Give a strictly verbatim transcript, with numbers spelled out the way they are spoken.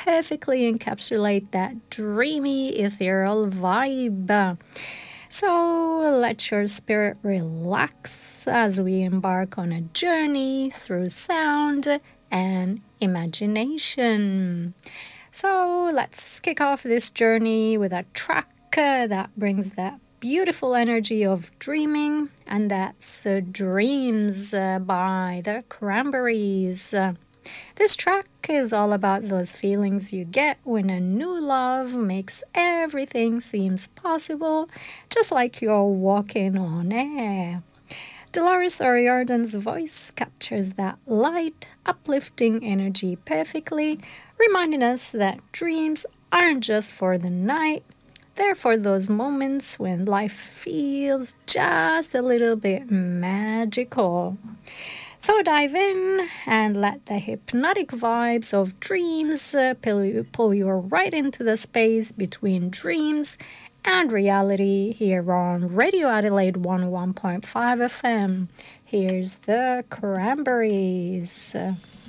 perfectly encapsulate that dreamy, ethereal vibe. So let your spirit relax as we embark on a journey through sound and imagination. So let's kick off this journey with a track uh, that brings that beautiful energy of dreaming, and that's uh, Dreams uh, by the Cranberries. Uh, this track is all about those feelings you get when a new love makes everything seems possible, just like you're walking on air. Dolores O'Riordan's voice captures that light, uplifting energy perfectly, reminding us that dreams aren't just for the night, they're for those moments when life feels just a little bit magical. So dive in and let the hypnotic vibes of dreams uh, pull, you, pull you right into the space between dreams and reality here on Radio Adelaide one oh one point five F M. Here's the Cranberries.